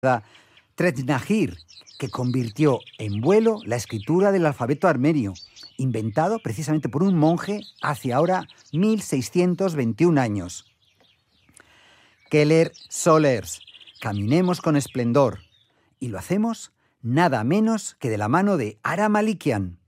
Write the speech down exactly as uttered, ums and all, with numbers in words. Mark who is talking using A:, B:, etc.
A: Tretnagir, que convirtió en vuelo la escritura del alfabeto armenio, inventado precisamente por un monje hace ahora mil seiscientos veintiún años. Keller Solers, caminemos con esplendor, y lo hacemos nada menos que de la mano de Ara Malikian.